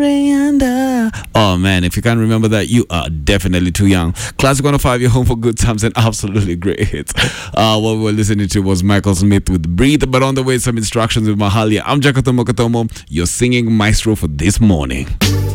Coriander. Oh man, if you can't remember that, you are definitely too young. Classic 105, your home for good times and absolutely great hits. What we were listening to was Michael Smith with Breathe, but on the way, some instructions with Mahalia. I'm Jacotomo Katomo, your singing maestro for this morning.